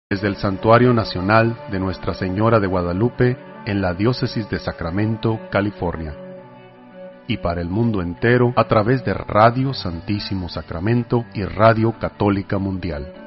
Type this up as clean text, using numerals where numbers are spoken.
Desde el Santuario Nacional de Nuestra Señora de Guadalupe, en la Diócesis de Sacramento, California. Y para el mundo entero, a través de Radio Santísimo Sacramento y Radio Católica Mundial.